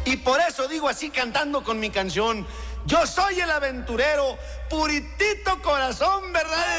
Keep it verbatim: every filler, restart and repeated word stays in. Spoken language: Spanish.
Y por eso digo así cantando con mi canción: yo soy el aventurero, puritito corazón, ¿verdad?